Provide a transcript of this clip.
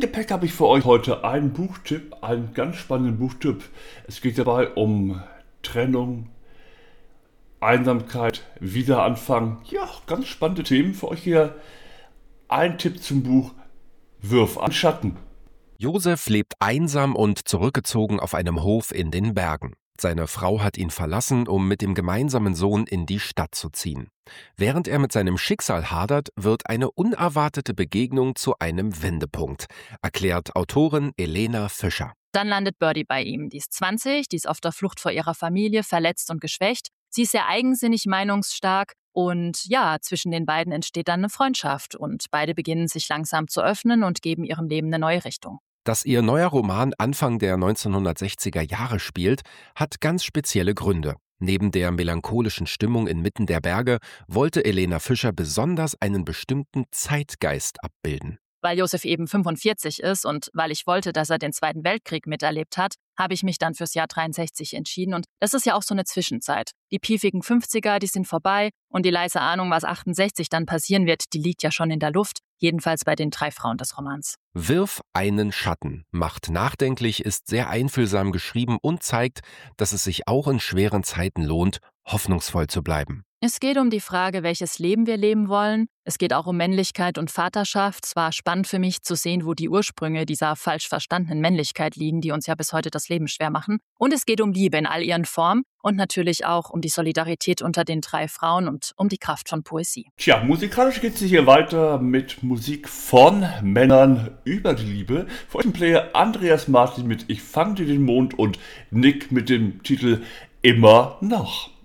Gepäck habe ich für euch heute einen Buchtipp, einen ganz spannenden Buchtipp. Es geht dabei um Trennung, Einsamkeit, Wiederanfang. Ja, ganz spannende Themen für euch hier. Ein Tipp zum Buch Wirf an Schatten. Josef lebt einsam und zurückgezogen auf einem Hof in den Bergen. Seine Frau hat ihn verlassen, um mit dem gemeinsamen Sohn in die Stadt zu ziehen. Während er mit seinem Schicksal hadert, wird eine unerwartete Begegnung zu einem Wendepunkt, erklärt Autorin Elena Fischer. Dann landet Birdie bei ihm. Die ist 20, die ist auf der Flucht vor ihrer Familie, verletzt und geschwächt. Sie ist sehr eigensinnig, meinungsstark und ja, zwischen den beiden entsteht dann eine Freundschaft und beide beginnen sich langsam zu öffnen und geben ihrem Leben eine neue Richtung. Dass ihr neuer Roman Anfang der 1960er Jahre spielt, hat ganz spezielle Gründe. Neben der melancholischen Stimmung inmitten der Berge wollte Elena Fischer besonders einen bestimmten Zeitgeist abbilden. Weil Josef eben 45 ist und weil ich wollte, dass er den Zweiten Weltkrieg miterlebt hat, habe ich mich dann fürs Jahr 63 entschieden. Und das ist ja auch so eine Zwischenzeit. Die piefigen 50er, die sind vorbei und die leise Ahnung, was 68 dann passieren wird, die liegt ja schon in der Luft. Jedenfalls bei den 3 Frauen des Romans. Wirf einen Schatten macht nachdenklich, ist sehr einfühlsam geschrieben und zeigt, dass es sich auch in schweren Zeiten lohnt, hoffnungsvoll zu bleiben. Es geht um die Frage, welches Leben wir leben wollen. Es geht auch um Männlichkeit und Vaterschaft. Es war spannend für mich zu sehen, wo die Ursprünge dieser falsch verstandenen Männlichkeit liegen, die uns ja bis heute das Leben schwer machen. Und es geht um Liebe in all ihren Formen und natürlich auch um die Solidarität unter den 3 Frauen und um die Kraft von Poesie. Tja, musikalisch geht es hier weiter mit Musik von Männern über die Liebe. Für euch ein Player Andreas Martin mit Ich fang dir den Mond und Nick mit dem Titel Immer noch.